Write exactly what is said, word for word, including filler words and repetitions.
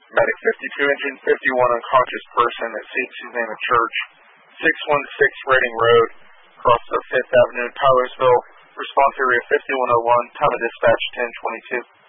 Medic fifty-two, engine fifty-one, unconscious person at C T C's name of Church, six one six Reading Road, across of Fifth Avenue in Tylersville. Response area fifty-one oh one, time of dispatch ten twenty-two.